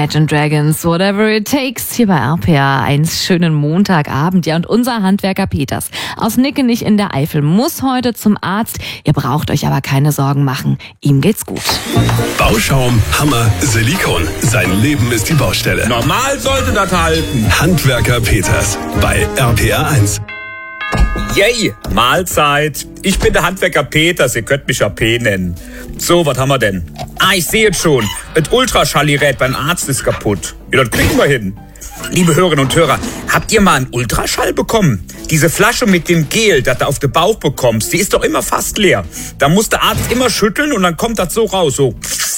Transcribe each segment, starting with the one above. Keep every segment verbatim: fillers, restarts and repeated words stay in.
Imagine Dragons, whatever it takes, hier bei R P R eins. Schönen Montagabend. Ja, und unser Handwerker Peters aus Nickenich in der Eifel muss heute zum Arzt. Ihr braucht euch aber keine Sorgen machen. Ihm geht's gut. Bauschaum, Hammer, Silikon. Sein Leben ist die Baustelle. Normal sollte das halten. Handwerker Peters bei R P R eins. Yay, Mahlzeit. Ich bin der Handwerker Peters, ihr könnt mich A P nennen. So, was haben wir denn? Ah, ich sehe es schon. Das Ultraschallgerät beim Arzt ist kaputt. Ja, das kriegen wir hin. Liebe Hörerinnen und Hörer, habt ihr mal einen Ultraschall bekommen? Diese Flasche mit dem Gel, das du auf den Bauch bekommst, die ist doch immer fast leer. Da muss der Arzt immer schütteln und dann kommt das so raus, so.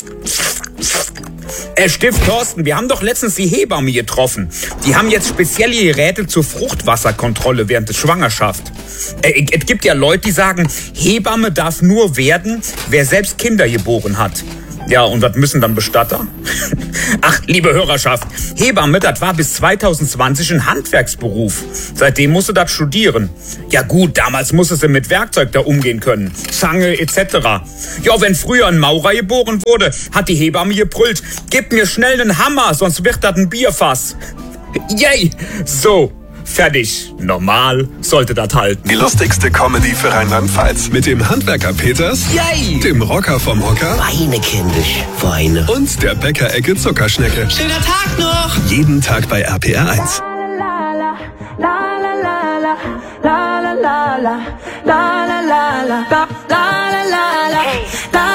Äh, Stift Thorsten, wir haben doch letztens die Hebamme getroffen. Die haben jetzt spezielle Geräte zur Fruchtwasserkontrolle während der Schwangerschaft. Äh, es gibt ja Leute, die sagen, Hebamme darf nur werden, wer selbst Kinder geboren hat. Ja, und was müssen dann Bestatter? Ach, liebe Hörerschaft, Hebamme, das war bis zwanzig zwanzig ein Handwerksberuf. Seitdem musste das studieren. Ja gut, damals musste sie mit Werkzeug da umgehen können. Zange et cetera. Ja, wenn früher ein Maurer geboren wurde, hat die Hebamme gebrüllt, gib mir schnell einen Hammer, sonst wird das ein Bierfass. Yay! So. Fertig. Normal sollte das halten. Die lustigste Comedy für Rheinland-Pfalz. Mit dem Handwerker Peters, Yay! Dem Rocker vom Hocker Weine, kindisch, Weine. und der Bäckerecke Zuckerschnecke. Schöner Tag noch! Jeden Tag bei R P R eins. La la la la la la la la la la la la la la